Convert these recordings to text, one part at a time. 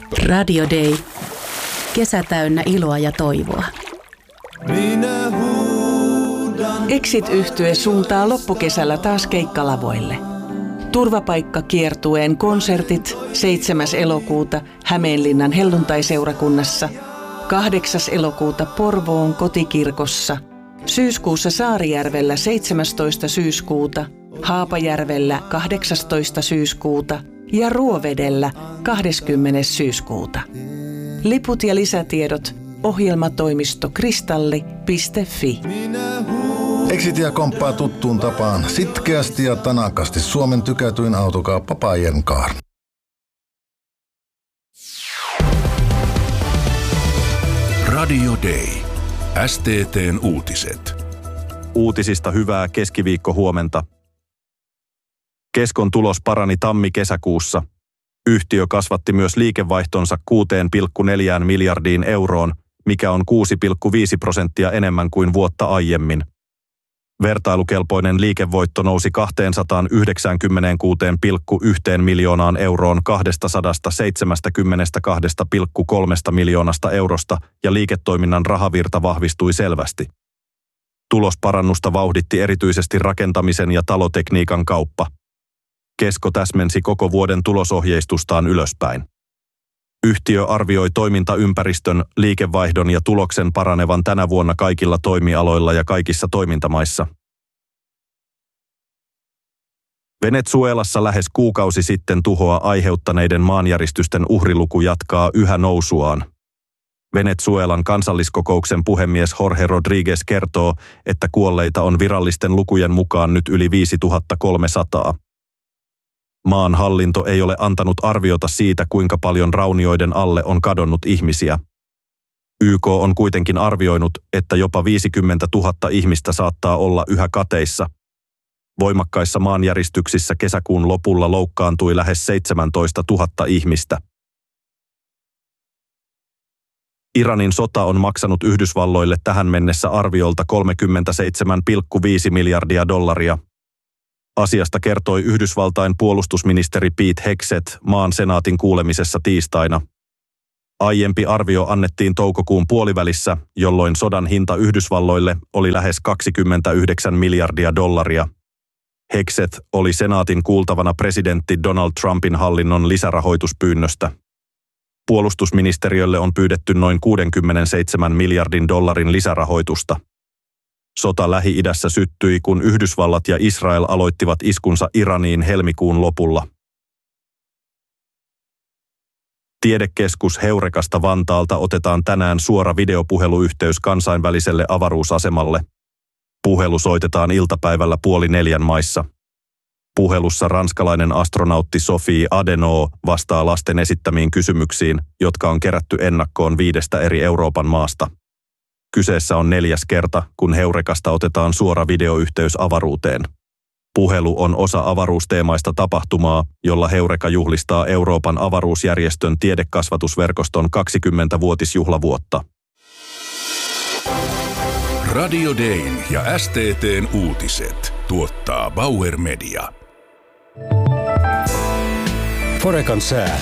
Radio Day. Kesä täynnä iloa ja toivoa. Exit-yhtye suuntaa loppukesällä taas keikkalavoille. Turvapaikkakiertueen konsertit 7. elokuuta Hämeenlinnan helluntaiseurakunnassa, 8. elokuuta Porvoon kotikirkossa, syyskuussa Saarijärvellä 17. syyskuuta, Haapajärvellä 18. syyskuuta ja Ruovedellä 20. syyskuuta. Liput ja lisätiedot ohjelmatoimisto kristalli.fi. Exitia komppaa tuttuun tapaan sitkeästi ja tanakasti Suomen tykätyin autokauppa Bajern Car. Radio Day. STT:n uutiset. Uutisista hyvää keskiviikkohuomenta. Keskon tulos parani tammi-kesäkuussa. Yhtiö kasvatti myös liikevaihtonsa 6,4 miljardiin euroon, mikä on 6,5% enemmän kuin vuotta aiemmin. Vertailukelpoinen liikevoitto nousi 296,1 miljoonaan euroon 272,3 miljoonasta eurosta ja liiketoiminnan rahavirta vahvistui selvästi. Tulosparannusta vauhditti erityisesti rakentamisen ja talotekniikan kauppa. Kesko täsmensi koko vuoden tulosohjeistustaan ylöspäin. Yhtiö arvioi toimintaympäristön, liikevaihdon ja tuloksen paranevan tänä vuonna kaikilla toimialoilla ja kaikissa toimintamaissa. Venezuelassa lähes kuukausi sitten tuhoa aiheuttaneiden maanjäristysten uhriluku jatkaa yhä nousuaan. Venezuelan kansalliskokouksen puhemies Jorge Rodríguez kertoo, että kuolleita on virallisten lukujen mukaan nyt yli 5300. Maan hallinto ei ole antanut arviota siitä, kuinka paljon raunioiden alle on kadonnut ihmisiä. YK on kuitenkin arvioinut, että jopa 50 000 ihmistä saattaa olla yhä kateissa. Voimakkaissa maanjäristyksissä kesäkuun lopulla loukkaantui lähes 17 000 ihmistä. Iranin sota on maksanut Yhdysvalloille tähän mennessä arviolta $37,5 miljardia. Asiasta kertoi Yhdysvaltain puolustusministeri Pete Hegseth maan senaatin kuulemisessa tiistaina. Aiempi arvio annettiin toukokuun puolivälissä, jolloin sodan hinta Yhdysvalloille oli lähes $29 miljardia. Hegseth oli senaatin kuultavana presidentti Donald Trumpin hallinnon lisärahoituspyynnöstä. Puolustusministeriölle on pyydetty noin $67 miljardin lisärahoitusta. Sota Lähi-idässä syttyi, kun Yhdysvallat ja Israel aloittivat iskunsa Iraniin helmikuun lopulla. Tiedekeskus Heurekasta Vantaalta otetaan tänään suora videopuheluyhteys kansainväliselle avaruusasemalle. Puhelu soitetaan iltapäivällä 3:30 maissa. Puhelussa ranskalainen astronautti Sophie Adenau vastaa lasten esittämiin kysymyksiin, jotka on kerätty ennakkoon 5 eri Euroopan maasta. Kyseessä on 4. kerta, kun Heurekasta otetaan suora videoyhteys avaruuteen. Puhelu on osa avaruusteemaista tapahtumaa, jolla Heureka juhlistaa Euroopan avaruusjärjestön tiedekasvatusverkoston 20-vuotisjuhlavuotta. Radio Dayn ja STT:n uutiset tuottaa Bauer Media. Forecan sää.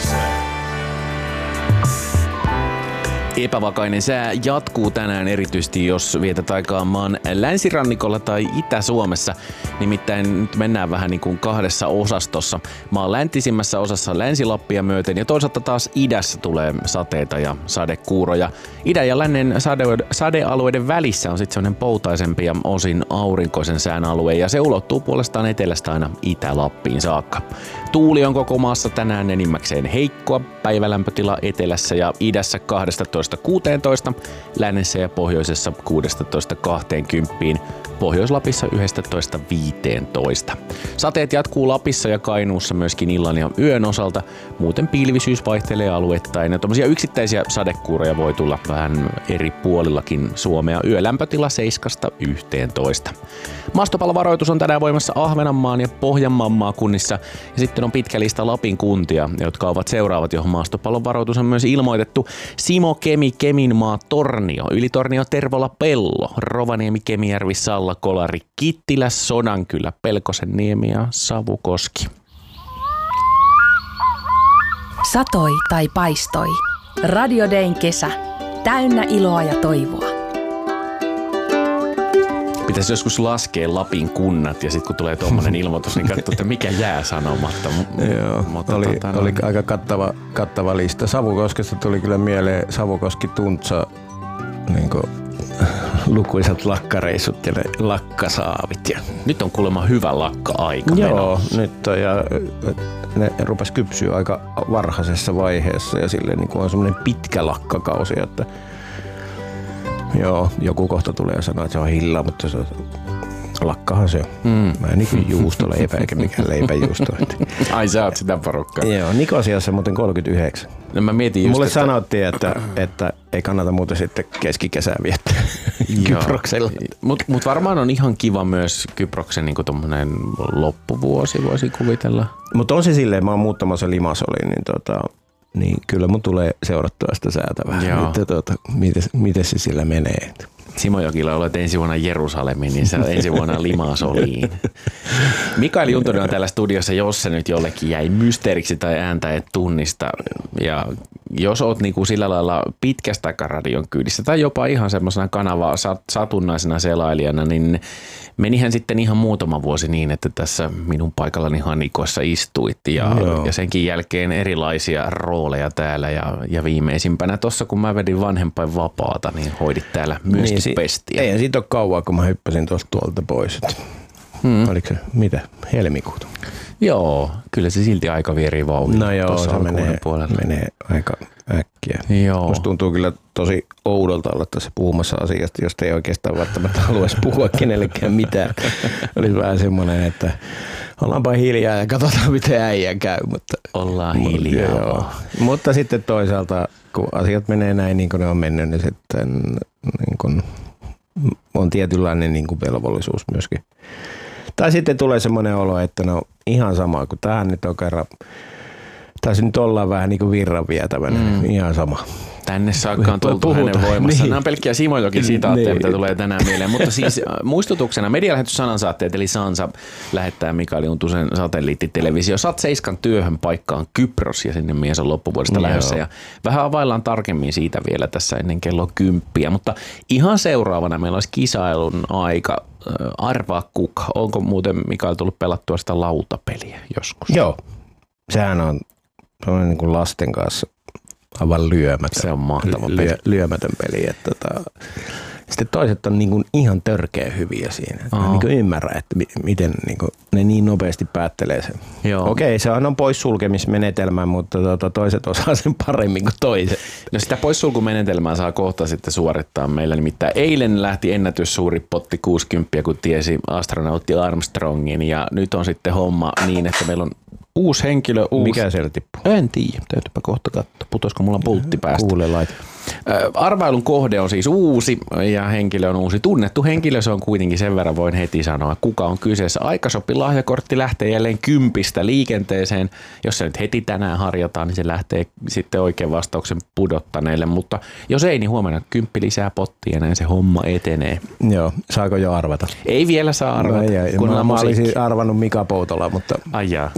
Epävakainen sää jatkuu tänään erityisesti, jos vietät aikaa maan länsirannikolla tai Itä-Suomessa. Nimittäin nyt mennään vähän niin kuin 2 osastossa. Maan läntisimmässä osassa Länsi-Lappia myöten ja toisaalta taas idässä tulee sateita ja sadekuuroja. Idän ja lännen sadealueiden välissä on sitten sellainen poutaisempi ja osin aurinkoisen sään alue ja se ulottuu puolestaan etelästä aina Itä-Lappiin saakka. Tuuli on koko maassa tänään enimmäkseen heikkoa, päivälämpötila etelässä ja idässä 12–16, lännessä ja pohjoisessa 16–20, Pohjois-Lapissa 11–15. Sateet jatkuu Lapissa ja Kainuussa myöskin illan ja yön osalta, muuten pilvisyys vaihtelee alueittain ja tommosia yksittäisiä sadekuuroja voi tulla vähän eri puolillakin Suomea, yölämpötila 7–11. Maastopalovaroitus on tänään voimassa Ahvenanmaan ja Pohjanmaan maakunnissa ja sitten on pitkä lista Lapin kuntia, jotka ovat seuraavat, johon maastopalon varoitus on myös ilmoitettu. Simo, Kemi, Keminmaa, Tornio, Ylitornio, Tervola, Pello, Rovaniemi, Kemijärvi, Salla, Kolari, Kittilä, Sodankylä, Pelkosenniemi ja Savukoski. Satoi tai paistoi. Radio Dayn kesä. Täynnä iloa ja toivoa. Pitäisi joskus laskea Lapin kunnat ja sitten kun tulee tuommoinen ilmoitus, niin katsoa, että mikä jää sanomatta. Joo, oli aika kattava lista. Savukoskesta tuli kyllä mieleen Savukoski-Tuntsa, niin lukuisat lakkareissut ja ne lakkasaavit. Ja nyt on kuulemma hyvä lakka-aika. Joo, nyt on, ja ne rupesi kypsyä aika varhaisessa vaiheessa ja silleen niin on semmoinen pitkä lakkakausi, että joo, joku kohta tulee ja sanoo, että se on hilla, mutta se on, lakkahan se on. Mä en niin kuin juustoleipä eikä mikään leipäjuusto. Ai sä oot sitä porukkaa. Joo, Nikosiassa muuten 39. No mä mietin just, mulle sanottiin, että ei kannata muuta sitten keskikesää viettää Kyproksella. Mut varmaan on ihan kiva myös Kyproksen niin tommonen loppuvuosi, voisi kuvitella. Mutta on se silleen, mä oon muuttamassa Limassoliin, niin kyllä mun tulee seurattua sitä säätä vähän. Miten se sillä menee. Simo Jokila, olet ensi vuonna Jerusalemiin, niin se on ensi vuonna Limassoliin. Mikael Juntunen on täällä studiossa, jos se nyt jollekin jäi mysteeriksi tai ääntä et tunnista. Ja jos oot niinku sillä lailla pitkästä radion kyydissä tai jopa ihan semmoisena kanavaa satunnaisena selailijana, niin menihän sitten ihan muutama vuosi niin, että tässä minun paikallani Hanikoissa istuit ja senkin jälkeen erilaisia rooleja täällä ja viimeisimpänä tuossa kun mä vedin vanhempain vapaata, niin hoidit täällä myöskin niin, pestiä. Ei siitä ole kauaa, kun mä hyppäsin tuolta pois. Oliko se mitä? Helmikuuta? Joo, kyllä se silti aika vierii vauhdilla. No joo, se menee aika äkkiä. Joo. Musta tuntuu kyllä tosi oudolta olla tässä puhumassa asiasta, josta ei oikeastaan välttämättä haluaisi puhua kenellekään mitään. Olisi vähän semmoinen, että ollaanpa hiljaa ja katsotaan miten äijä käy. Mutta ollaan hiljaa. Joo. Mutta sitten toisaalta, kun asiat menee näin niin kuin ne on mennyt, niin sitten niin kuin on tietynlainen niin kuin velvollisuus myöskin. Tai sitten tulee semmoinen olo, että no ihan sama, kun tähän nyt on kerran, tässä nyt ollaan vähän niin kuin virranvietävänä, ihan sama. Tänne saakka on tultu hänen voimassa. Nämä on pelkkiä Simo Jokin sitaatteja, mitä tulee tänään mieleen. Mutta siis muistutuksena medialähetys Sanansaatteet, eli Sansa lähettää Mikael Juntusen satelliittitelevisio Sat7 työhön paikkaan Kypros, ja sinne mies on loppuvuodesta lähdössä. Ja vähän availlaan tarkemmin siitä vielä tässä ennen kello 10. Mutta ihan seuraavana meillä olisi kisailun aika. Arvaa kuka. Onko muuten Mikael tullut pelattua sitä lautapeliä joskus? Joo. Sehän on niin kuin lasten kanssa aivan lyömätön. Se on mahtava peli. Lyömätön peli. Että sitten toiset on niin kuin ihan törkeä hyviä siinä. Niin kuin ymmärrä, että miten niin kuin ne niin nopeasti päättelee sen. Okei, se on poissulkemismenetelmä, mutta toiset osaa sen paremmin kuin toiset. No sitä poissulkumenetelmää saa kohta sitten suorittaa meillä. Nimittäin eilen lähti ennätyssuuri potti 60, kun tiesi astronautti Armstrongin. Ja nyt on sitten homma niin, että meillä on uusi henkilö. Mikä siellä tippuu? En tiedä. Täytyypä kohta katsoa. Putoisiko mulla pultti päästä? Kuule laita. Arvailun kohde on siis uusi ja henkilö on uusi. Tunnettu henkilö, se on kuitenkin sen verran, voin heti sanoa, kuka on kyseessä. Aikasopilahjakortti lähtee jälleen 10 liikenteeseen. Jos se nyt heti tänään harjataan, niin se lähtee sitten oikein vastauksen pudottaneelle. Mutta jos ei, niin huomenna 10 lisää pottia ja näin se homma etenee. Joo, saako jo arvata? Ei vielä saa arvata. Mä olisin arvannut Mika Poutola, mutta... Ai jaa.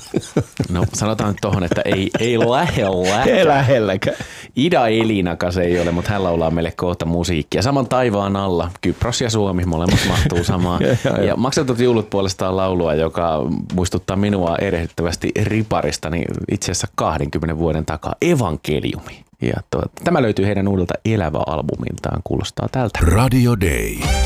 No sanotaan nyt tohon, että ei lähellä. Ei lähelläkään. Ida Elinakas ei ole, mutta hän laulaa meille kohta musiikkia. Saman taivaan alla, Kypros ja Suomi, molemmat mahtuu samaan. Ja Maksetut juulut puolestaan laulua, joka muistuttaa minua erehdyttävästi riparistani itse asiassa 20 vuoden takaa, Evankeliumi. Ja tämä löytyy heidän uudelta Elävä-albumiltaan, kuulostaa tältä. Radio Day.